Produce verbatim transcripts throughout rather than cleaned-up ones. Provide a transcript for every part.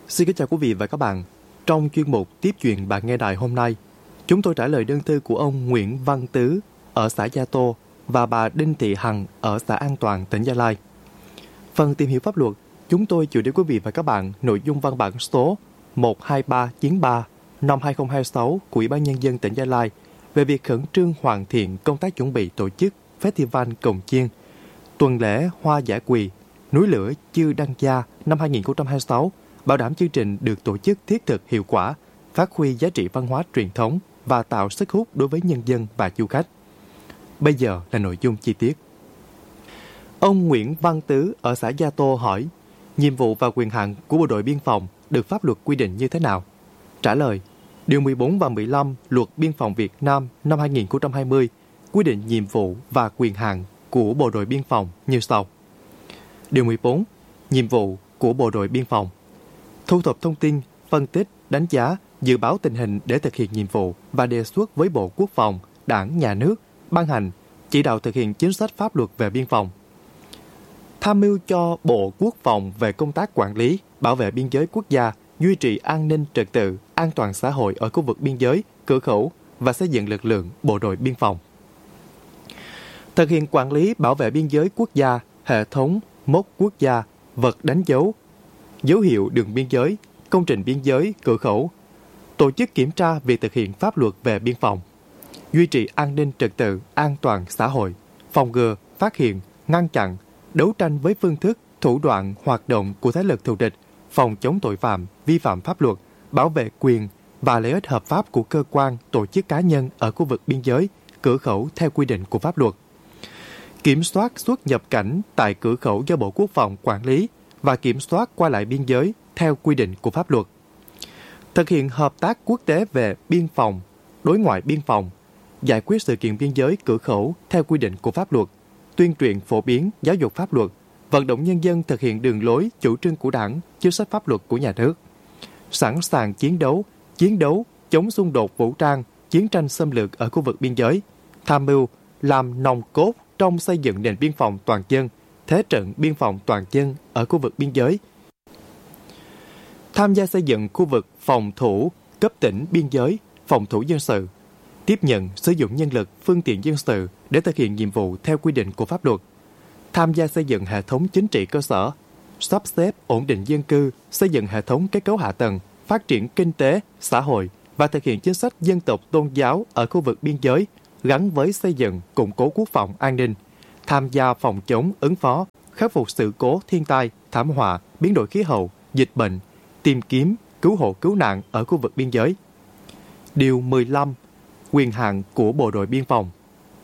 Xin kính chào quý vị và các bạn. Trong chuyên mục Tiếp chuyện bạn nghe đài hôm nay, chúng tôi trả lời đơn thư của ông Nguyễn Văn Tứ ở xã Gia Tô và bà Đinh Thị Hằng ở xã An Toàn, tỉnh Gia Lai. Phần tìm hiểu pháp luật, chúng tôi chuyển đến quý vị và các bạn nội dung văn bản số một hai ba chín ba năm hai không hai sáu của Ủy ban Nhân dân tỉnh Gia Lai về việc khẩn trương hoàn thiện công tác chuẩn bị tổ chức Festival Cồng Chiêng, tuần lễ Hoa Dã Quỳ, núi lửa Chư Đăng Gia năm hai không hai sáu, bảo đảm chương trình được tổ chức thiết thực hiệu quả, phát huy giá trị văn hóa truyền thống và tạo sức hút đối với nhân dân và du khách. Bây giờ là nội dung chi tiết. Ông Nguyễn Văn Tứ ở xã Gia Tô hỏi, nhiệm vụ và quyền hạn của Bộ đội Biên phòng được pháp luật quy định như thế nào? Trả lời, Điều mười bốn và mười lăm Luật Biên phòng Việt Nam năm hai không hai không quy định nhiệm vụ và quyền hạn của Bộ đội Biên phòng như sau. Điều mười bốn. Nhiệm vụ của Bộ đội Biên phòng: thu thập thông tin, phân tích, đánh giá, dự báo tình hình để thực hiện nhiệm vụ và đề xuất với Bộ Quốc phòng, Đảng, Nhà nước, ban hành, chỉ đạo thực hiện chính sách pháp luật về biên phòng. Tham mưu cho Bộ Quốc phòng về công tác quản lý, bảo vệ biên giới quốc gia, duy trì an ninh trật tự, an toàn xã hội ở khu vực biên giới, cửa khẩu và xây dựng lực lượng Bộ đội Biên phòng. Thực hiện quản lý bảo vệ biên giới quốc gia, hệ thống mốc quốc gia, vật đánh dấu, dấu hiệu đường biên giới, công trình biên giới, cửa khẩu, tổ chức kiểm tra việc thực hiện pháp luật về biên phòng, duy trì an ninh trật tự, an toàn xã hội, phòng ngừa, phát hiện, ngăn chặn, đấu tranh với phương thức, thủ đoạn, hoạt động của thế lực thù địch, phòng chống tội phạm, vi phạm pháp luật, bảo vệ quyền và lợi ích hợp pháp của cơ quan, tổ chức cá nhân ở khu vực biên giới, cửa khẩu theo quy định của pháp luật. Kiểm soát xuất nhập cảnh tại cửa khẩu do Bộ Quốc phòng quản lý và kiểm soát qua lại biên giới theo quy định của pháp luật. Thực hiện hợp tác quốc tế về biên phòng, đối ngoại biên phòng, giải quyết sự kiện biên giới cửa khẩu theo quy định của pháp luật, tuyên truyền phổ biến giáo dục pháp luật, vận động nhân dân thực hiện đường lối, chủ trương của Đảng, chính sách pháp luật của nhà nước. Sẵn sàng chiến đấu, chiến đấu chống xung đột vũ trang, chiến tranh xâm lược ở khu vực biên giới, tham mưu làm nòng cốt trong xây dựng nền biên phòng toàn dân, thế trận biên phòng toàn dân ở khu vực biên giới. Tham gia xây dựng khu vực phòng thủ cấp tỉnh biên giới, phòng thủ dân sự, tiếp nhận sử dụng nhân lực, phương tiện dân sự để thực hiện nhiệm vụ theo quy định của pháp luật. Tham gia xây dựng hệ thống chính trị cơ sở, sắp xếp ổn định dân cư, xây dựng hệ thống kết cấu hạ tầng, phát triển kinh tế, xã hội và thực hiện chính sách dân tộc tôn giáo ở khu vực biên giới gắn với xây dựng, củng cố quốc phòng an ninh, tham gia phòng chống, ứng phó, khắc phục sự cố thiên tai, thảm họa, biến đổi khí hậu, dịch bệnh, tìm kiếm, cứu hộ cứu nạn ở khu vực biên giới. Điều mười lăm. Quyền hạn của Bộ đội Biên phòng: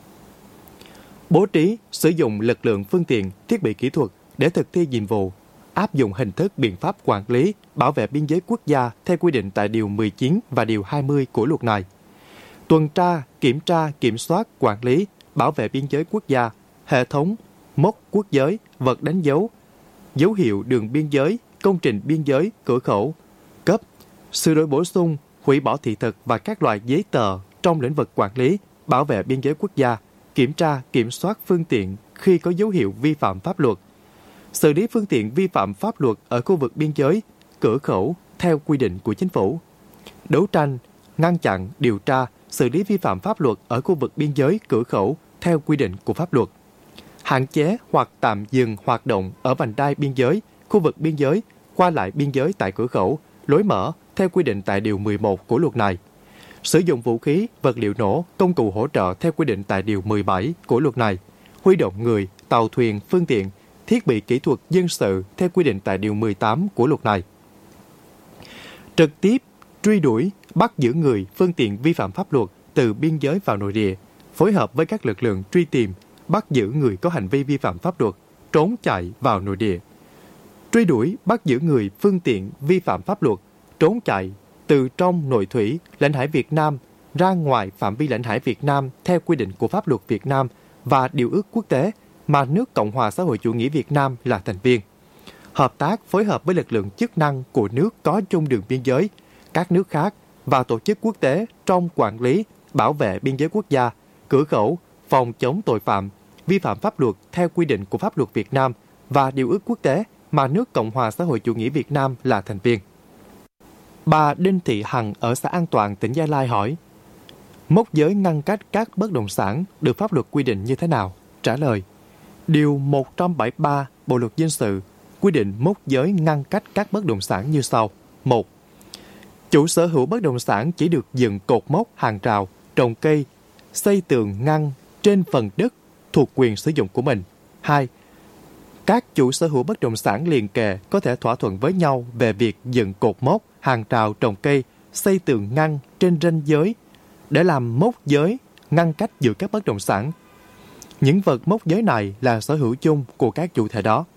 bố trí, sử dụng lực lượng, phương tiện, thiết bị kỹ thuật để thực thi nhiệm vụ, áp dụng hình thức biện pháp quản lý, bảo vệ biên giới quốc gia theo quy định tại Điều mười chín và Điều hai mươi của luật này. Tuần tra, kiểm tra, kiểm soát, quản lý, bảo vệ biên giới quốc gia, hệ thống, mốc quốc giới, vật đánh dấu, dấu hiệu đường biên giới, công trình biên giới, cửa khẩu, cấp, sửa đổi bổ sung, hủy bỏ thị thực và các loại giấy tờ trong lĩnh vực quản lý, bảo vệ biên giới quốc gia, kiểm tra, kiểm soát phương tiện khi có dấu hiệu vi phạm pháp luật, xử lý phương tiện vi phạm pháp luật ở khu vực biên giới, cửa khẩu theo quy định của chính phủ, đấu tranh, ngăn chặn, điều tra, xử lý vi phạm pháp luật ở khu vực biên giới, cửa khẩu theo quy định của pháp luật, hạn chế hoặc tạm dừng hoạt động ở vành đai biên giới, khu vực biên giới, qua lại biên giới tại cửa khẩu, lối mở theo quy định tại Điều mười một của luật này, sử dụng vũ khí, vật liệu nổ, công cụ hỗ trợ theo quy định tại Điều mười bảy của luật này, huy động người, tàu thuyền, phương tiện, thiết bị kỹ thuật dân sự theo quy định tại Điều mười tám của luật này. Trực tiếp truy đuổi, bắt giữ người, phương tiện vi phạm pháp luật từ biên giới vào nội địa, phối hợp với các lực lượng truy tìm, bắt giữ người có hành vi vi phạm pháp luật, trốn chạy vào nội địa. Truy đuổi, bắt giữ người, phương tiện vi phạm pháp luật, trốn chạy từ trong nội thủy, lãnh hải Việt Nam ra ngoài phạm vi lãnh hải Việt Nam theo quy định của pháp luật Việt Nam và điều ước quốc tế mà nước Cộng hòa xã hội chủ nghĩa Việt Nam là thành viên. Hợp tác phối hợp với lực lượng chức năng của nước có chung đường biên giới, các nước khác và tổ chức quốc tế trong quản lý, bảo vệ biên giới quốc gia, cửa khẩu, phòng chống tội phạm, vi phạm pháp luật theo quy định của pháp luật Việt Nam và điều ước quốc tế mà nước Cộng hòa xã hội chủ nghĩa Việt Nam là thành viên. Bà Đinh Thị Hằng ở xã An Toàn, tỉnh Gia Lai hỏi: mốc giới ngăn cách các bất động sản được pháp luật quy định như thế nào? Trả lời: Điều một trăm bảy mươi ba Bộ luật dân sự quy định mốc giới ngăn cách các bất động sản như sau. một. Chủ sở hữu bất động sản chỉ được dựng cột mốc, hàng rào, trồng cây, xây tường ngăn trên phần đất thuộc quyền sử dụng của mình. hai. Các chủ sở hữu bất động sản liền kề có thể thỏa thuận với nhau về việc dựng cột mốc, hàng rào, trồng cây, xây tường ngăn trên ranh giới để làm mốc giới ngăn cách giữa các bất động sản. Những vật mốc giới này là sở hữu chung của các chủ thể đó.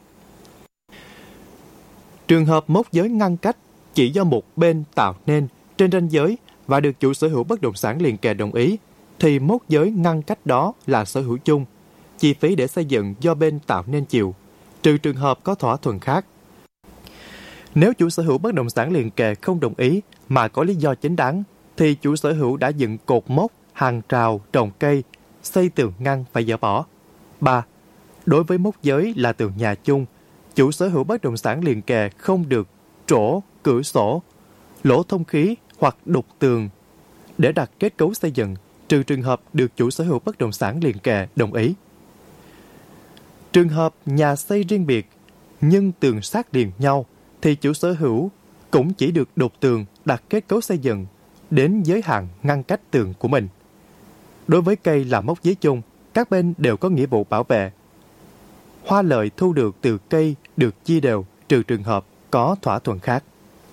Trường hợp mốc giới ngăn cách chỉ do một bên tạo nên trên ranh giới và được chủ sở hữu bất động sản liền kề đồng ý, thì mốc giới ngăn cách đó là sở hữu chung. Chi phí để xây dựng do bên tạo nên chịu, trừ trường hợp có thỏa thuận khác. Nếu chủ sở hữu bất động sản liền kề không đồng ý mà có lý do chính đáng, thì chủ sở hữu đã dựng cột mốc, hàng rào, trồng cây, xây tường ngăn phải dỡ bỏ. ba. Đối với mốc giới là tường nhà chung, chủ sở hữu bất động sản liền kề không được trổ, cửa sổ, lỗ thông khí hoặc đục tường để đặt kết cấu xây dựng, trừ trường hợp được chủ sở hữu bất động sản liền kề đồng ý. Trường hợp nhà xây riêng biệt nhưng tường sát liền nhau, thì chủ sở hữu cũng chỉ được đục tường, đặt kết cấu xây dựng đến giới hạn ngăn cách tường của mình. Đối với cây là mốc giới chung, các bên đều có nghĩa vụ bảo vệ. Hoa lợi thu được từ cây được chia đều, trừ trường hợp có thỏa thuận khác.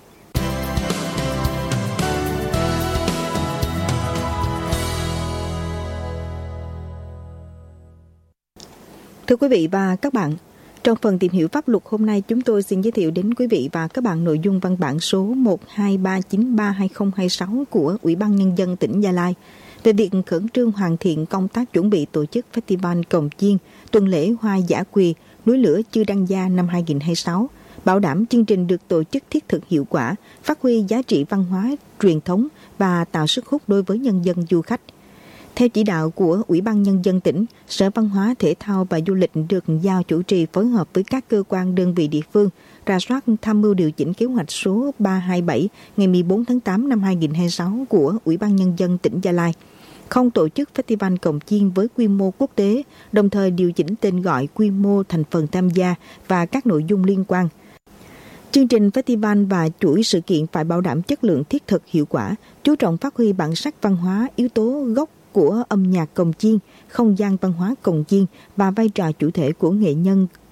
Thưa quý vị và các bạn, trong phần tìm hiểu pháp luật hôm nay, chúng tôi xin giới thiệu đến quý vị và các bạn nội dung văn bản số một hai ba chín ba hai không hai sáu của Ủy ban Nhân dân tỉnh Gia Lai về việc khẩn trương hoàn thiện công tác chuẩn bị tổ chức Festival Cồng Chiêng, tuần lễ hoa dã quỳ, núi lửa Chư Đăng Gia năm hai không hai sáu, bảo đảm chương trình được tổ chức thiết thực hiệu quả, phát huy giá trị văn hóa, truyền thống và tạo sức hút đối với nhân dân du khách. Theo chỉ đạo của Ủy ban Nhân dân tỉnh, Sở Văn hóa, Thể thao và Du lịch được giao chủ trì phối hợp với các cơ quan đơn vị địa phương, rà soát tham mưu điều chỉnh kế hoạch số ba hai bảy ngày mười bốn tháng tám năm hai không hai sáu của Ủy ban Nhân dân tỉnh Gia Lai, không tổ chức Festival Cồng Chiêng với quy mô quốc tế, đồng thời điều chỉnh tên gọi, quy mô, thành phần tham gia và các nội dung liên quan. Chương trình festival và chuỗi sự kiện phải bảo đảm chất lượng, thiết thực, hiệu quả, chú trọng phát huy bản sắc văn hóa, yếu tố gốc của âm nhạc cồng chiêng, không gian văn hóa cồng chiêng và vai trò chủ thể của nghệ nhân